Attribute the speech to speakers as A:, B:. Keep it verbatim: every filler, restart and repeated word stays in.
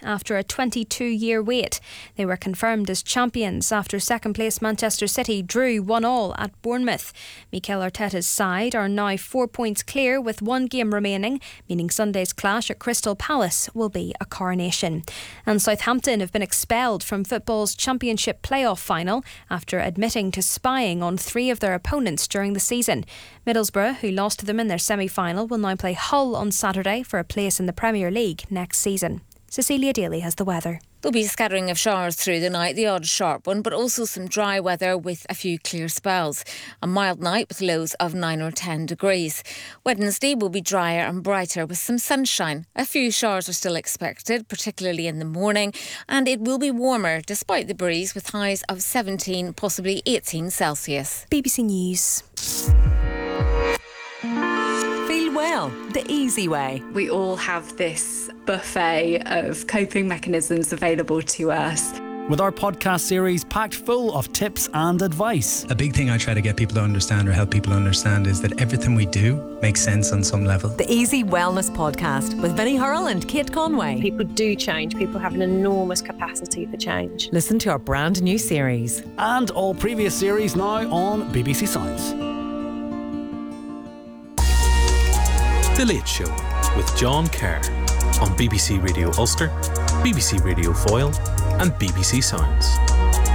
A: after a twenty-two-year wait. They were confirmed as champions after second-place Manchester City drew one all at Bournemouth. Mikel Arteta's side are now four points clear with one game remaining, meaning Sunday's clash at Crystal Palace will be a coronation. And Southampton have been expelled from football's Championship playoff final after admitting to spying on three of their opponents during the season. Middlesbrough, who lost to them in their semi-final, will now play Hull on Saturday for a place in the Premier League next season. Cecilia Daly has the weather.
B: There'll be a scattering of showers through the night, the odd sharp one, but also some dry weather with a few clear spells. A mild night with lows of nine or ten degrees. Wednesday will be drier and brighter with some sunshine. A few showers are still expected, particularly in the morning, and it will be warmer despite the breeze with highs of seventeen, possibly eighteen Celsius.
A: B B C News.
C: Feel well, the easy way.
D: We all have this buffet of coping mechanisms available to us.
E: With our podcast series packed full of tips and advice.
F: A big thing I try to get people to understand or help people understand is that everything we do makes sense on some level.
C: The Easy Wellness Podcast with Vinnie Hurrell and Kate Conway.
G: People do change. People have an enormous capacity for change.
C: Listen to our brand new series.
E: And all previous series now on B B C Science.
H: The Late Show with John Kerr on B B C Radio Ulster, B B C Radio Foyle and B B C Sounds.